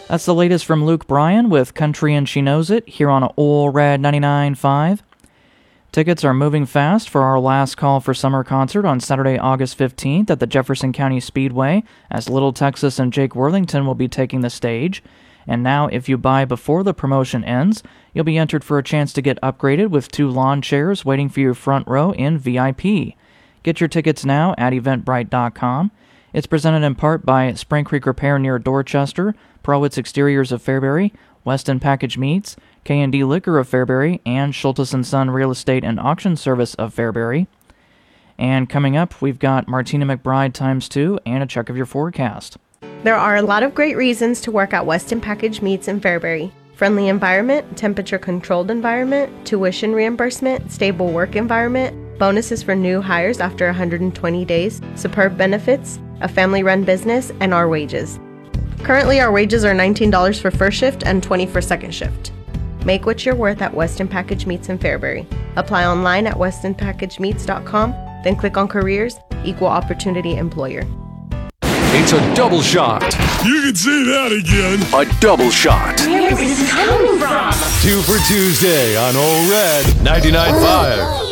That's the latest from Luke Bryan with Country and She Knows It here on Ole Red 99.5. Tickets are moving fast for our last call for summer concert on Saturday, August 15th at the Jefferson County Speedway, as Little Texas and Jake Worthington will be taking the stage. And now, if you buy before the promotion ends, you'll be entered for a chance to get upgraded with 2 lawn chairs waiting for you front row in VIP. Get your tickets now at eventbrite.com. It's presented in part by Spring Creek Repair near Dorchester, Prowitz Exteriors of Fairbury, Weston Package Meats, K&D Liquor of Fairbury, and Schultes & Son Real Estate and Auction Service of Fairbury. And coming up, we've got Martina McBride ×2 and a check of your forecast. There are a lot of great reasons to work at Weston Package Meats in Fairbury. Friendly environment, temperature-controlled environment, tuition reimbursement, stable work environment, bonuses for new hires after 120 days, superb benefits, a family-run business, and our wages. Currently, our wages are $19 for first shift and $20 for second shift. Make what you're worth at Weston Package Meats in Fairbury. Apply online at westonpackagemeats.com, then click on Careers, Equal Opportunity Employer. It's a double shot. You can say that again. A double shot. Where is this coming from? 2 for Tuesday on Ole Red 99.5.